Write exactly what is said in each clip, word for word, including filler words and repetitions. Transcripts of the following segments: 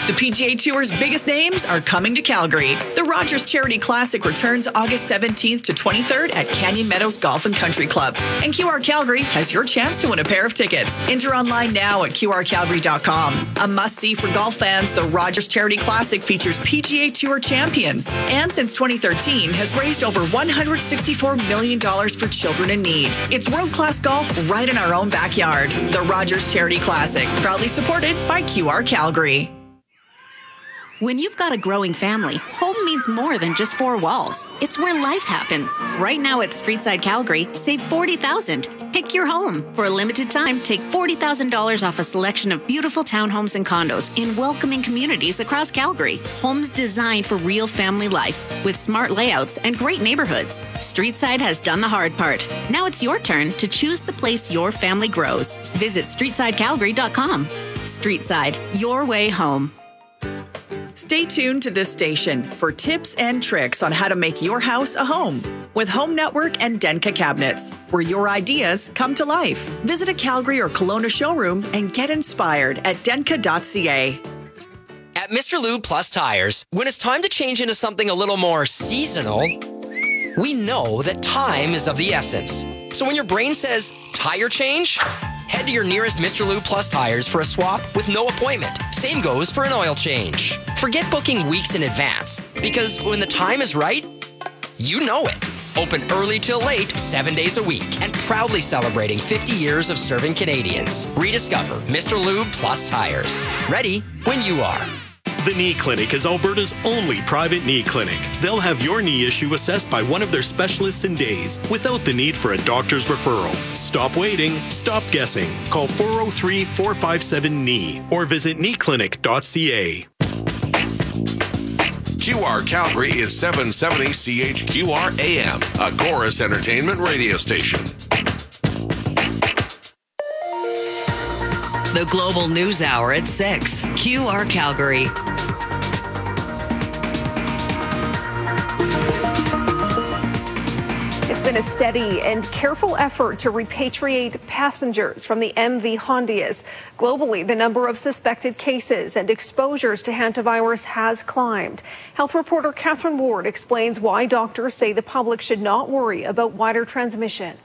The P G A Tour's biggest names are coming to Calgary. The Rogers Charity Classic returns August seventeenth to twenty-third at Canyon Meadows Golf and Country Club. And Q R Calgary has your chance to win a pair of tickets. Enter online now at Q R Calgary dot com. A must-see for golf fans, the Rogers Charity Classic features P G A Tour champions. And since twenty thirteen, has raised over one hundred sixty-four million dollars for children in need. It's world-class golf right in our own backyard. The Rogers Charity Classic, proudly supported by Q R Calgary. When you've got a growing family, home means more than just four walls. It's where life happens. Right now at Streetside Calgary, save forty thousand dollars. Pick your home. For a limited time, take forty thousand dollars off a selection of beautiful townhomes and condos in welcoming communities across Calgary. Homes designed for real family life with smart layouts and great neighborhoods. Streetside has done the hard part. Now it's your turn to choose the place your family grows. Visit streetside calgary dot com. Streetside, your way home. Stay tuned to this station for tips and tricks on how to make your house a home with Home Network and Denka Cabinets, where your ideas come to life. Visit a Calgary or Kelowna showroom and get inspired at denka dot c a. At Mister Lube Plus Tires, when it's time to change into something a little more seasonal, we know that time is of the essence. So when your brain says tire change, head to your nearest Mister Lube Plus Tires for a swap with no appointment. Same goes for an oil change. Forget booking weeks in advance, because when the time is right, you know it. Open early till late, seven days a week, and proudly celebrating fifty years of serving Canadians. Rediscover Mister Lube Plus Tires. Ready when you are. The Knee Clinic is Alberta's only private knee clinic. They'll have your knee issue assessed by one of their specialists in days without the need for a doctor's referral. Stop waiting. Stop guessing. Call four oh three, four five seven, K N E E or visit knee clinic dot c a. Q R Calgary is seven seventy C H Q R A M, a Chorus Entertainment radio station. The Global News Hour at six. Q R Calgary. It's been a steady and careful effort to repatriate passengers from the M V Hondias. Globally, the number of suspected cases and exposures to hantavirus has climbed. Health reporter Catherine Ward explains why doctors say the public should not worry about wider transmission.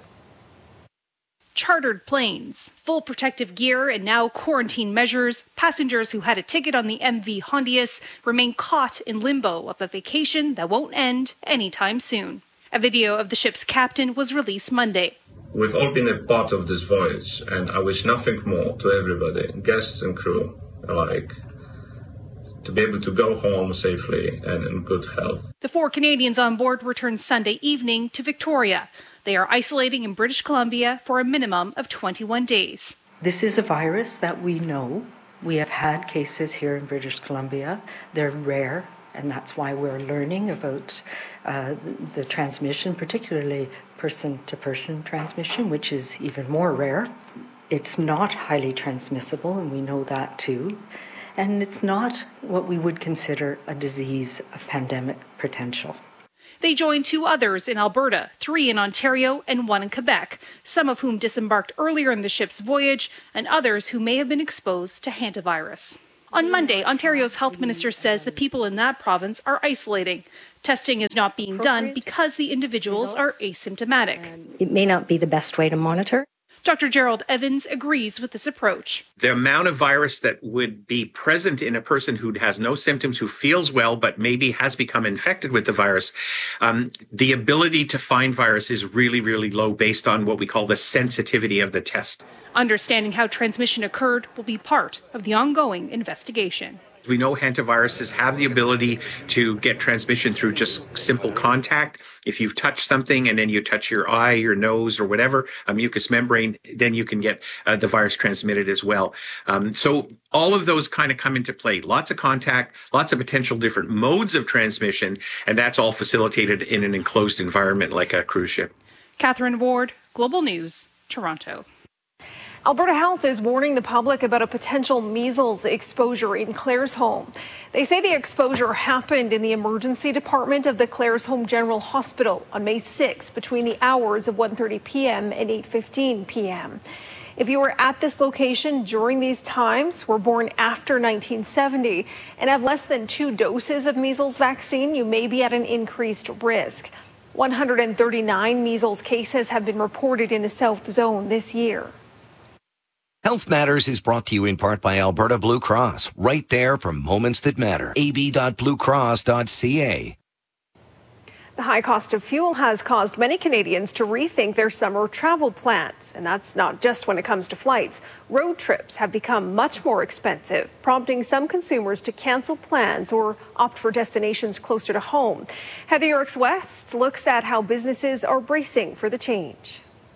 Chartered planes, full protective gear, and now quarantine measures. Passengers who had a ticket on the M V Hondias remain caught in limbo of a vacation that won't end anytime soon. A video of the ship's captain was released Monday. We've all been a part of this voyage, and I wish nothing more to everybody, guests and crew alike, to be able to go home safely and in good health. The four Canadians on board returned Sunday evening to Victoria. They are isolating in British Columbia for a minimum of twenty-one days. This is a virus that we know. We have had cases here in British Columbia. They're rare, and that's why we're learning about uh, the transmission, particularly person-to-person transmission, which is even more rare. It's not highly transmissible, and we know that too. And it's not what we would consider a disease of pandemic potential. They joined two others in Alberta, three in Ontario and one in Quebec, some of whom disembarked earlier in the ship's voyage, and others who may have been exposed to hantavirus. On Monday, Ontario's health minister says the people in that province are isolating. Testing is not being done because the individuals are asymptomatic. It may not be the best way to monitor. Doctor Gerald Evans agrees with this approach. The amount of virus that would be present in a person who has no symptoms, who feels well, but maybe has become infected with the virus, um, the ability to find virus is really, really low based on what we call the sensitivity of the test. Understanding how transmission occurred will be part of the ongoing investigation. We know hantaviruses have the ability to get transmission through just simple contact. If you've touched something and then you touch your eye, your nose, or whatever, a mucous membrane, then you can get uh, the virus transmitted as well. Um, so all of those kind of come into play. Lots of contact, lots of potential different modes of transmission, and that's all facilitated in an enclosed environment like a cruise ship. Catherine Ward, Global News, Toronto. Alberta Health is warning the public about a potential measles exposure in Claresholm. They say the exposure happened in the emergency department of the Claresholm General Hospital on May sixth between the hours of one thirty p.m. and eight fifteen p.m. If you were at this location during these times, were born after nineteen seventy, and have less than two doses of measles vaccine, you may be at an increased risk. one hundred thirty-nine measles cases have been reported in the South Zone this year. Health Matters is brought to you in part by Alberta Blue Cross, right there for moments that matter. a b dot blue cross dot c a. The high cost of fuel has caused many Canadians to rethink their summer travel plans. And that's not just when it comes to flights. Road trips have become much more expensive, prompting some consumers to cancel plans or opt for destinations closer to home. Heather Yorks West looks at how businesses are bracing for the change.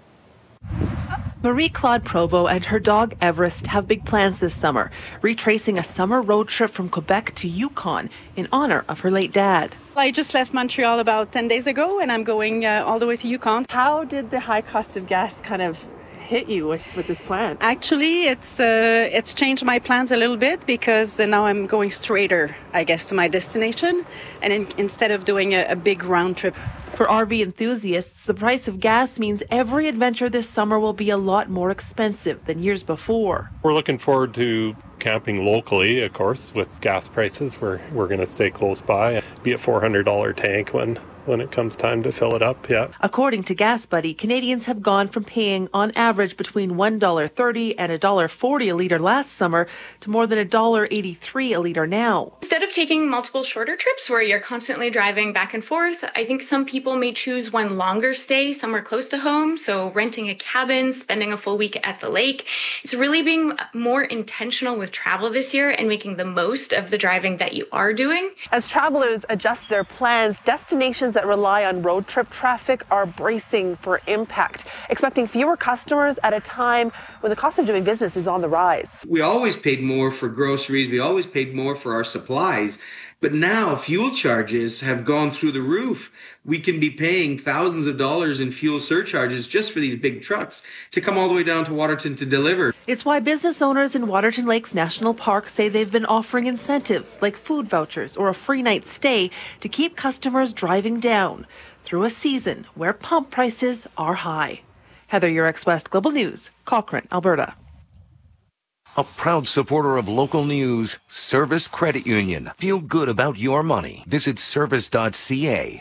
Marie-Claude Provo and her dog Everest have big plans this summer, retracing a summer road trip from Quebec to Yukon in honor of her late dad. I just left Montreal about ten days ago and I'm going uh, all the way to Yukon. How did the high cost of gas kind of hit you with, with this plan? Actually, it's uh, it's changed my plans a little bit because now I'm going straighter, I guess, to my destination, and in, instead of doing a, a big round trip. For R V enthusiasts, the price of gas means every adventure this summer will be a lot more expensive than years before. We're looking forward to camping locally, of course, with gas prices. We're we're going to stay close by, be a four hundred dollars tank when when it comes time to fill it up, yeah. According to Gas Buddy, Canadians have gone from paying on average between one dollar thirty and one dollar forty a litre last summer to more than one dollar eighty-three a litre now. Instead of taking multiple shorter trips where you're constantly driving back and forth, I think some people may choose one longer stay somewhere close to home, so renting a cabin, spending a full week at the lake. It's really being more intentional with travel this year and making the most of the driving that you are doing. As travelers adjust their plans, destinations that rely on road trip traffic are bracing for impact, expecting fewer customers at a time when the cost of doing business is on the rise. We always paid more for groceries. We always paid more for our supplies. But now fuel charges have gone through the roof. We can be paying thousands of dollars in fuel surcharges just for these big trucks to come all the way down to Waterton to deliver. It's why business owners in Waterton Lakes National Park say they've been offering incentives like food vouchers or a free night stay to keep customers driving down through a season where pump prices are high. Heather Yorks West, Global News, Cochrane, Alberta. A proud supporter of local news, Service Credit Union. Feel good about your money. Visit service dot c a.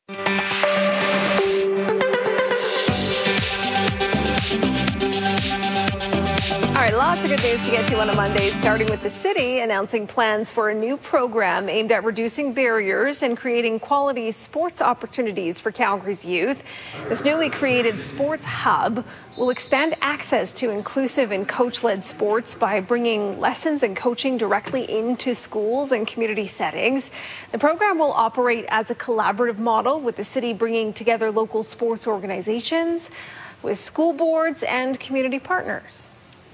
All right, lots of good news to get to on a Monday, starting with the city announcing plans for a new program aimed at reducing barriers and creating quality sports opportunities for Calgary's youth. This newly created Sports Hub will expand access to inclusive and coach-led sports by bringing lessons and coaching directly into schools and community settings. The program will operate as a collaborative model, with the city bringing together local sports organizations with school boards and community partners.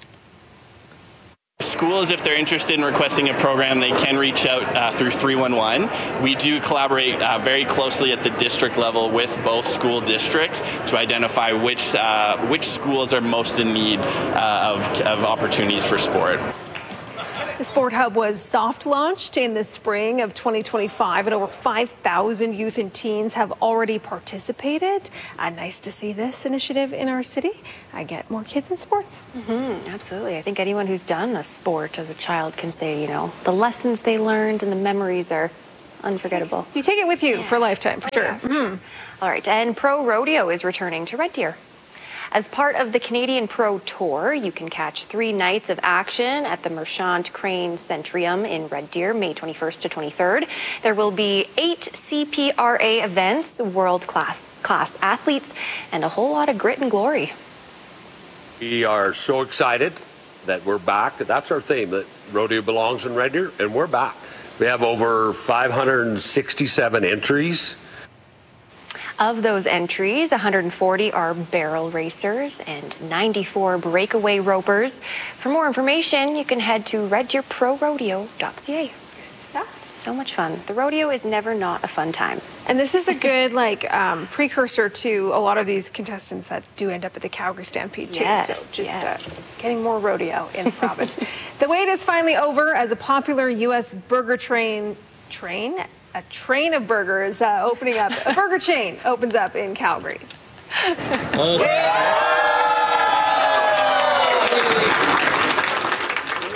Schools, if they're interested in requesting a program, they can reach out uh, through three one one. We do collaborate uh, very closely at the district level with both school districts to identify which uh, which schools are most in need uh, of, of opportunities for sport. The Sport Hub was soft launched in the spring of twenty twenty-five, and over five thousand youth and teens have already participated. Uh, nice to see this initiative in our city. I get more kids in sports. Mm-hmm, absolutely. I think anyone who's done a sport as a child can say, you know, the lessons they learned and the memories are unforgettable. You take it with you yeah. for a lifetime, for sure. Yeah. Mm-hmm. All right, and Pro Rodeo is returning to Red Deer. As part of the Canadian Pro Tour, you can catch three nights of action at the Merchant Crane Centrium in Red Deer, May twenty-first to twenty-third. There will be eight C P R A events, world-class class athletes, and a whole lot of grit and glory. We are so excited that we're back. That's our theme, that rodeo belongs in Red Deer, and we're back. We have over five hundred sixty-seven entries. Of those entries, one hundred forty are barrel racers and ninety-four breakaway ropers. For more information, you can head to red deer pro rodeo dot c a. Good stuff. So much fun. The rodeo is never not a fun time. And this is a good like um, precursor to a lot of these contestants that do end up at the Calgary Stampede too. Yes, so just yes. uh, getting more rodeo in the province. The wait is finally over as a popular U S burger train train. A train of burgers uh, opening up, a burger chain opens up in Calgary.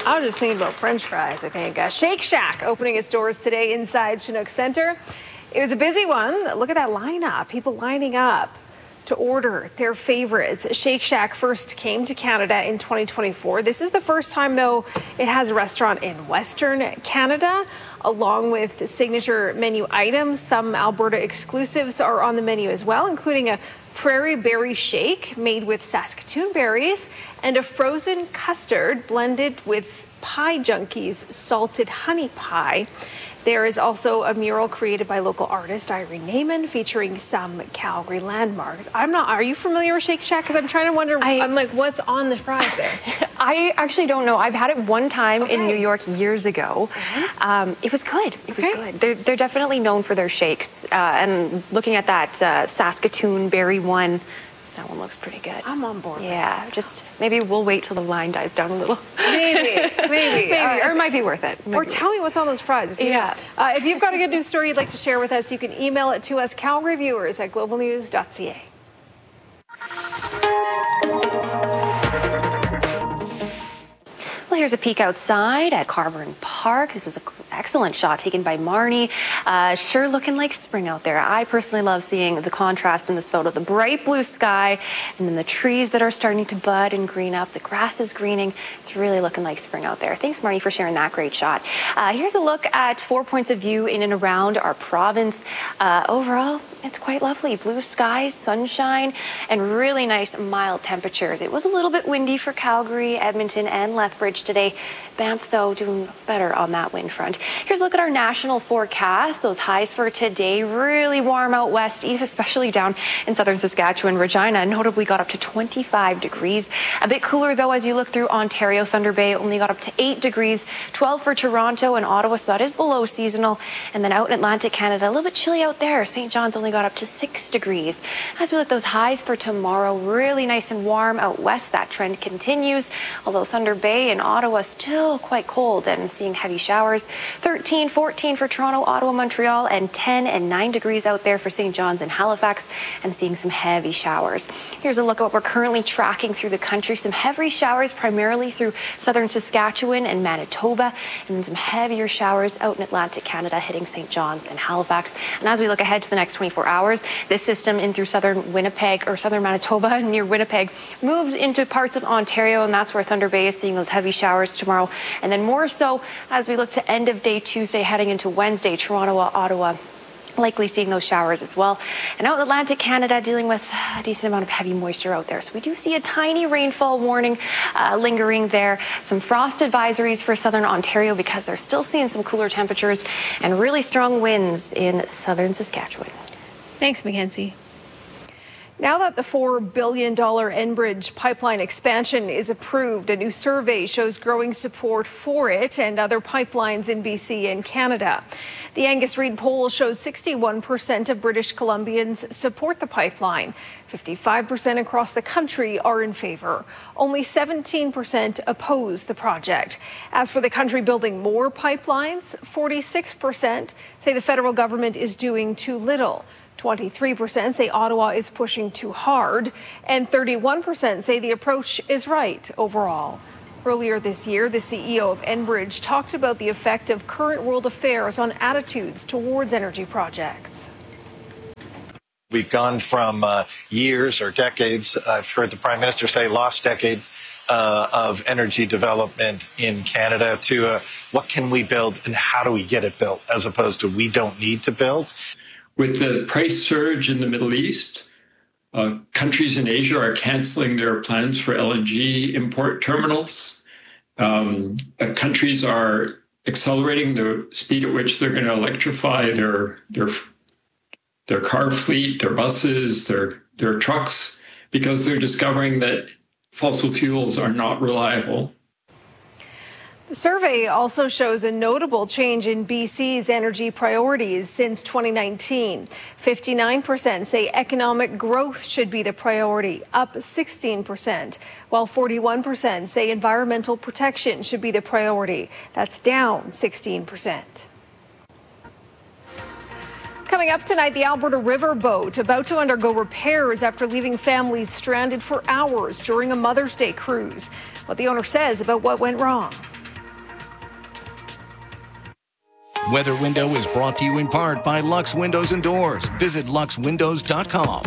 I was just thinking about French fries, I think. Uh, Shake Shack opening its doors today inside Chinook Center. It was a busy one. Look at that lineup. People lining up to order their favorites. Shake Shack first came to Canada in twenty twenty-four. This is the first time, though, it has a restaurant in Western Canada, along with signature menu items. Some Alberta exclusives are on the menu as well, including a prairie berry shake made with Saskatoon berries and a frozen custard blended with Pie Junkies salted honey pie. There is also a mural created by local artist Irene Naiman featuring some Calgary landmarks. I'm not, are you familiar with Shake Shack? Because I'm trying to wonder, I, I'm like, what's on the fries there? I actually don't know. I've had it one time okay. in New York years ago. Mm-hmm. um, it was good. It was okay. good. They're, they're definitely known for their shakes. Uh, and looking at that uh, Saskatoon berry one, that one looks pretty good. I'm on board. Yeah, just maybe we'll wait till the line dies down a little. Maybe, maybe. maybe. Uh, or it might be worth it. Or tell me what's on those fries. If you yeah. Uh, if you've got a good news story you'd like to share with us, you can email it to us, Calgary Viewers at global news dot c a. Well, here's a peek outside at Carburn Park. This was an excellent shot taken by Marnie. Uh, sure looking like spring out there. I personally love seeing the contrast in this photo. The bright blue sky and then the trees that are starting to bud and green up. The grass is greening. It's really looking like spring out there. Thanks, Marnie, for sharing that great shot. Uh, here's a look at four points of view in and around our province. Uh, overall, it's quite lovely. Blue skies, sunshine, and really nice mild temperatures. It was a little bit windy for Calgary, Edmonton, and Lethbridge today. Banff, though, doing better on that wind front. Here's a look at our national forecast. Those highs for today, really warm out west, especially down in southern Saskatchewan. Regina notably got up to twenty-five degrees. A bit cooler, though, as you look through Ontario. Thunder Bay only got up to eight degrees, twelve for Toronto and Ottawa, so that is below seasonal. And then out in Atlantic Canada, a little bit chilly out there. Saint John's only got up to six degrees. As we look at those highs for tomorrow, really nice and warm out west. That trend continues, although Thunder Bay and Ottawa still quite cold and seeing heavy showers. thirteen, fourteen for Toronto, Ottawa, Montreal, and ten and nine degrees out there for Saint John's and Halifax, and seeing some heavy showers. Here's a look at what we're currently tracking through the country. Some heavy showers primarily through southern Saskatchewan and Manitoba, and then some heavier showers out in Atlantic Canada hitting Saint John's and Halifax. And as we look ahead to the next twenty-four hours, this system in through southern Winnipeg or southern Manitoba near Winnipeg moves into parts of Ontario, and that's where Thunder Bay is seeing those heavy showers tomorrow. And then more so as we look to end of day Tuesday heading into Wednesday, Toronto, Ottawa, likely seeing those showers as well. And out in Atlantic Canada, dealing with a decent amount of heavy moisture out there. So we do see a tiny rainfall warning uh, lingering there. Some frost advisories for southern Ontario because they're still seeing some cooler temperatures and really strong winds in southern Saskatchewan. Thanks, Mackenzie. Now that the four billion dollars Enbridge pipeline expansion is approved, a new survey shows growing support for it and other pipelines in B C and Canada. The Angus Reid poll shows sixty-one percent of British Columbians support the pipeline. fifty-five percent across the country are in favor. Only seventeen percent oppose the project. As for the country building more pipelines, forty-six percent say the federal government is doing too little. twenty-three percent say Ottawa is pushing too hard, and thirty-one percent say the approach is right overall. Earlier this year, the C E O of Enbridge talked about the effect of current world affairs on attitudes towards energy projects. We've gone from uh, years or decades, I've heard the Prime Minister say lost decade uh, of energy development in Canada, to uh, what can we build and how do we get it built, as opposed to we don't need to build. With the price surge in the Middle East, uh, countries in Asia are canceling their plans for L N G import terminals. Um, uh, countries are accelerating the speed at which they're going to electrify their their their car fleet, their buses, their their trucks, because they're discovering that fossil fuels are not reliable. The survey also shows a notable change in B C's energy priorities since twenty nineteen. fifty-nine percent say economic growth should be the priority, up sixteen percent, while forty-one percent say environmental protection should be the priority. That's down sixteen percent. Coming up tonight, the Alberta River boat about to undergo repairs after leaving families stranded for hours during a Mother's Day cruise. What the owner says about what went wrong. Weather Window is brought to you in part by Lux Windows and Doors. Visit lux windows dot com.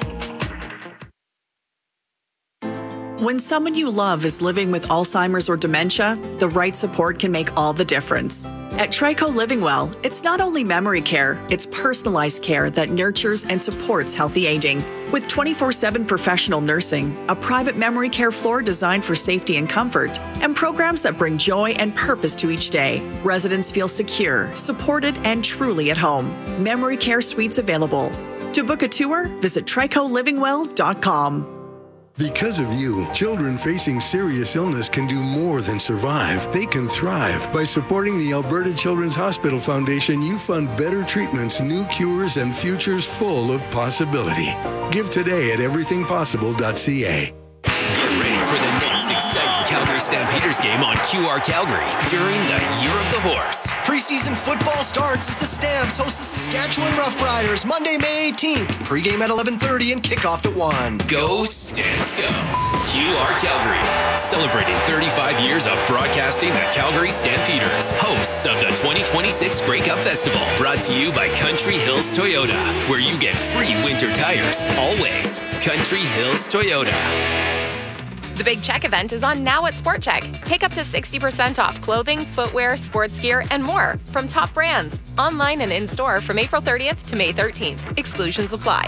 When someone you love is living with Alzheimer's or dementia, the right support can make all the difference. At Trico Living Well, it's not only memory care, it's personalized care that nurtures and supports healthy aging. With twenty-four seven professional nursing, a private memory care floor designed for safety and comfort, and programs that bring joy and purpose to each day, residents feel secure, supported, and truly at home. Memory care suites available. To book a tour, visit trico living well dot com. Because of you, children facing serious illness can do more than survive. They can thrive. By supporting the Alberta Children's Hospital Foundation, you fund better treatments, new cures, and futures full of possibility. Give today at everything possible dot c a. Get ready for the next exciting Calgary Stampeders game on Q R Calgary during the Year of the Horse. Preseason football starts as the Stamps host the Saskatchewan Roughriders Monday, May eighteenth. Pre-game at eleven thirty and kickoff at one. Go Stamps go! Q R Calgary, celebrating thirty-five years of broadcasting the Calgary Stampeders, hosts of the twenty twenty-six Grey Cup Festival. Brought to you by Country Hills Toyota, where you get free winter tires, always. Country Hills Toyota. The Big Check event is on now at Sport Check. Take up to sixty percent off clothing, footwear, sports gear, and more from top brands. Online and in-store from April thirtieth to May thirteenth. Exclusions apply.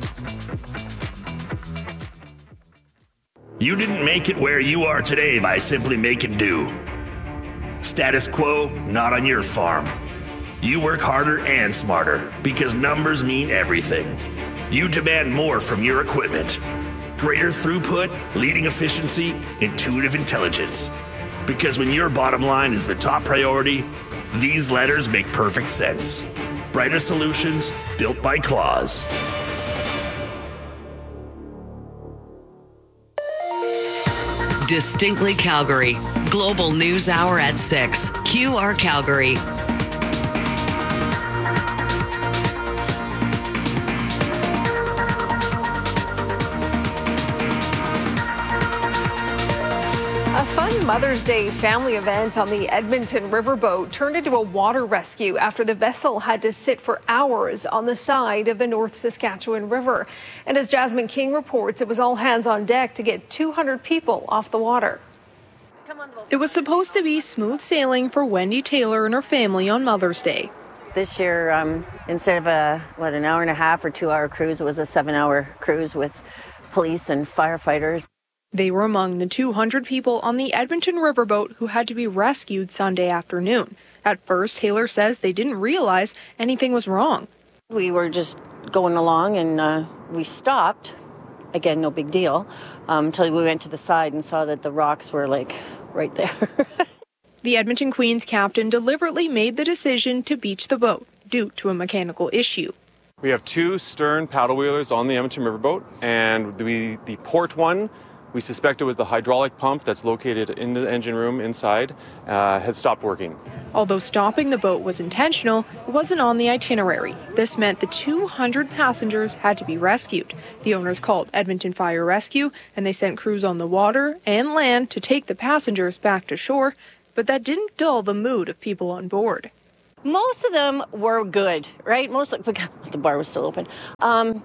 You didn't make it where you are today by simply making do. Status quo, not on your farm. You work harder and smarter because numbers mean everything. You demand more from your equipment. Greater throughput, leading efficiency, intuitive intelligence. Because when your bottom line is the top priority, these letters make perfect sense. Brighter solutions built by Claws. Distinctly Calgary. Global News Hour at six. Q R Calgary. A fun Mother's Day family event on the Edmonton Riverboat turned into a water rescue after the vessel had to sit for hours on the side of the North Saskatchewan River. And as Jasmine King reports, it was all hands on deck to get two hundred people off the water. It was supposed to be smooth sailing for Wendy Taylor and her family on Mother's Day. This year, um, instead of a, what, an hour and a half or two hour cruise, it was a seven hour cruise with police and firefighters. They were among the two hundred people on the Edmonton Riverboat who had to be rescued Sunday afternoon. At first, Taylor says they didn't realize anything was wrong. We were just going along and uh, we stopped. Again, no big deal, um, until we went to the side and saw that the rocks were like right there. The Edmonton Queen's captain deliberately made the decision to beach the boat due to a mechanical issue. We have two stern paddle wheelers on the Edmonton Riverboat, and the, the port one, we suspect it was the hydraulic pump that's located in the engine room inside, uh, had stopped working. Although stopping the boat was intentional, it wasn't on the itinerary. This meant the two hundred passengers had to be rescued. The owners called Edmonton Fire Rescue, and they sent crews on the water and land to take the passengers back to shore, but that didn't dull the mood of people on board. Most of them were good, right? Most of the bar was still open. Um,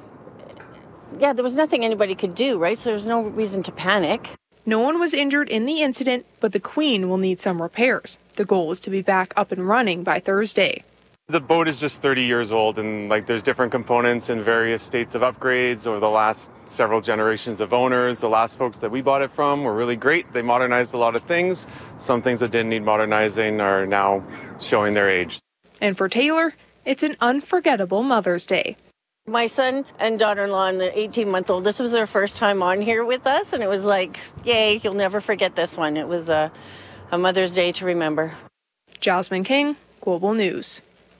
yeah, there was nothing anybody could do, right? So there was no reason to panic. No one was injured in the incident, but the Queen will need some repairs. The goal is to be back up and running by Thursday. The boat is just thirty years old, and like there's different components in various states of upgrades over the last several generations of owners. The last folks that we bought it from were really great. They modernized a lot of things. Some things that didn't need modernizing are now showing their age. And for Taylor, it's an unforgettable Mother's Day. My son and daughter-in-law and the eighteen-month-old, this was their first time on here with us, and it was like, yay, you'll never forget this one. It was a, a Mother's Day to remember. Jasmine King, Global News.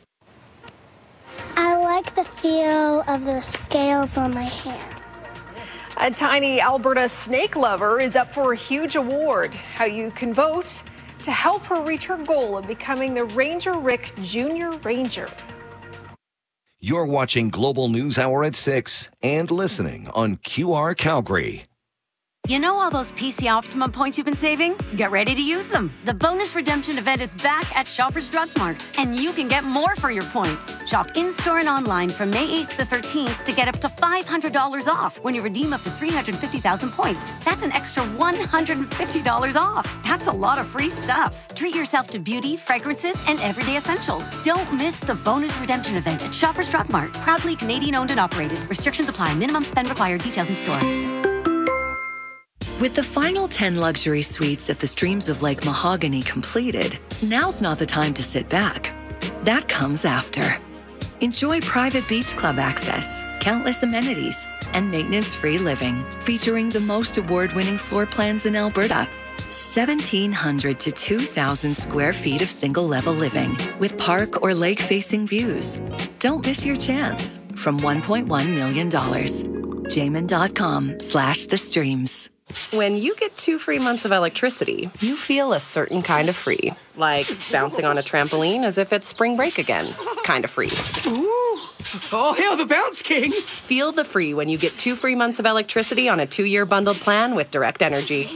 I like the feel of the scales on my hand. A tiny Alberta snake lover is up for a huge award. How you can vote to help her reach her goal of becoming the Ranger Rick Junior Ranger. You're watching Global News Hour at six and listening on Q R Calgary. You know all those P C Optimum points you've been saving? Get ready to use them. The bonus redemption event is back at Shoppers Drug Mart, and you can get more for your points. Shop in-store and online from May eighth to thirteenth to get up to five hundred dollars off when you redeem up to three hundred fifty thousand points. That's an extra one hundred fifty dollars off. That's a lot of free stuff. Treat yourself to beauty, fragrances, and everyday essentials. Don't miss the bonus redemption event at Shoppers Drug Mart. Proudly Canadian owned and operated. Restrictions apply. Minimum spend required. Details in store. With the final ten luxury suites at the Streams of Lake Mahogany completed, now's not the time to sit back. That comes after. Enjoy private beach club access, countless amenities, and maintenance-free living, featuring the most award-winning floor plans in Alberta. seventeen hundred to two thousand square feet of single-level living with park or lake-facing views. Don't miss your chance. From one point one million dollars. Jamin.com slash the streams. When you get two free months of electricity, you feel a certain kind of free. Like bouncing on a trampoline as if it's spring break again. Kind of free. Ooh! Oh, hail the Bounce King! Feel the free when you get two free months of electricity on a two-year bundled plan with Direct Energy.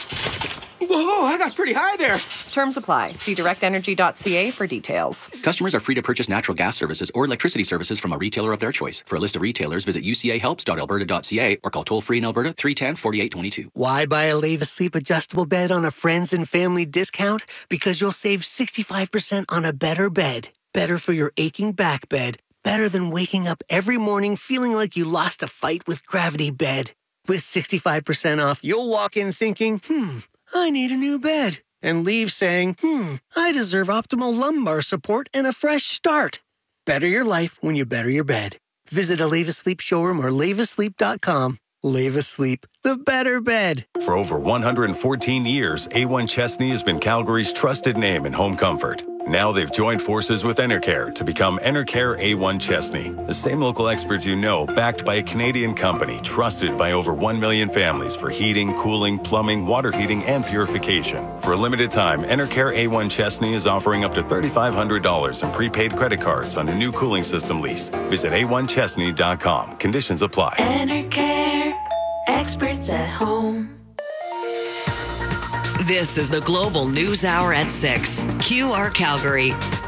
Whoa, I got pretty high there. Terms apply. See direct energy dot c a for details. Customers are free to purchase natural gas services or electricity services from a retailer of their choice. For a list of retailers, visit u c a helps dot alberta dot c a or call toll-free in Alberta three one zero, four eight two two. Why buy a Lave Asleep adjustable bed on a friends and family discount? Because you'll save sixty-five percent on a better bed. Better for your aching back bed. Better than waking up every morning feeling like you lost a fight with Gravity Bed. With sixty-five percent off, you'll walk in thinking, hmm, I need a new bed. And leave saying, hmm, I deserve optimal lumbar support and a fresh start. Better your life when you better your bed. Visit a Lave Asleep showroom or lave asleep dot com. Lave Asleep, the better bed. For over one hundred fourteen years, A one Chesney has been Calgary's trusted name in home comfort. Now they've joined forces with Enercare to become Enercare A one Chesney. The same local experts you know, backed by a Canadian company, trusted by over one million families for heating, cooling, plumbing, water heating, and purification. For a limited time, Enercare A one Chesney is offering up to three thousand five hundred dollars in prepaid credit cards on a new cooling system lease. Visit a one chesney dot com. Conditions apply. Enercare, experts at home. This is the Global News Hour at six. Q R Calgary.